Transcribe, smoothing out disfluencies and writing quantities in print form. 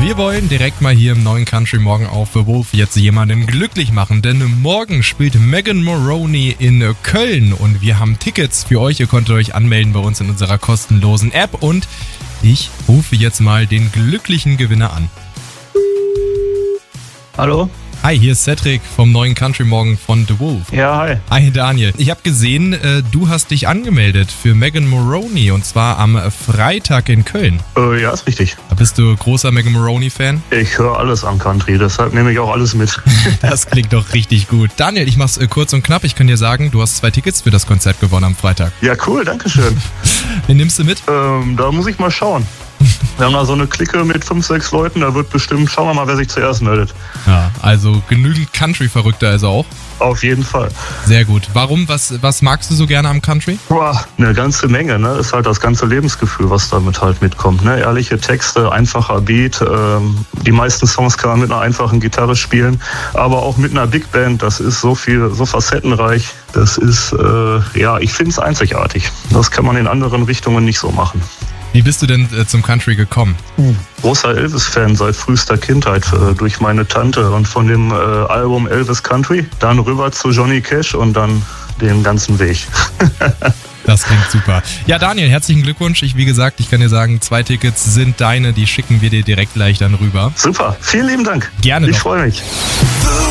Wir wollen direkt mal hier im neuen Country Morgen auf The Wolf jetzt jemanden glücklich machen, denn morgen spielt Megan Moroney in Köln und wir haben Tickets für euch. Ihr konntet euch anmelden bei uns in unserer kostenlosen App und ich rufe jetzt mal den glücklichen Gewinner an. Hallo? Hi, hier ist Cedric vom neuen Country Morgen von The Wolf. Ja, hi. Hi Daniel. Ich habe gesehen, du hast dich angemeldet für Megan Moroney und zwar am Freitag in Köln. Ja, ist richtig. Bist du großer Megan Moroney-Fan? Ich höre alles am Country, deshalb nehme ich auch alles mit. Das klingt doch richtig gut. Daniel, ich mach's kurz und knapp. Ich kann dir sagen, du hast 2 Tickets für das Konzert gewonnen am Freitag. Ja, cool, danke schön. Wen nimmst du mit? Da muss ich mal schauen. Wir haben da so eine Clique mit 5, 6 Leuten, da wird bestimmt, schauen wir mal, wer sich zuerst meldet. Ja, also genügend Country-Verrückter also auch. Auf jeden Fall. Sehr gut. Warum? Was magst du so gerne am Country? Boah, eine ganze Menge, ne? Ist halt das ganze Lebensgefühl, was damit halt mitkommt, ne? Ehrliche Texte, einfacher Beat, die meisten Songs kann man mit einer einfachen Gitarre spielen, aber auch mit einer Big Band, das ist so viel, so facettenreich, das ist, ich finde es einzigartig. Das kann man in anderen Richtungen nicht so machen. Wie bist du denn zum Country gekommen? Großer Elvis-Fan seit frühester Kindheit durch meine Tante und von dem Album Elvis Country, dann rüber zu Johnny Cash und dann den ganzen Weg. Das klingt super. Ja, Daniel, herzlichen Glückwunsch. Wie gesagt, ich kann dir sagen, 2 Tickets sind deine, die schicken wir dir direkt gleich dann rüber. Super, vielen lieben Dank. Gerne Ich doch. freue mich.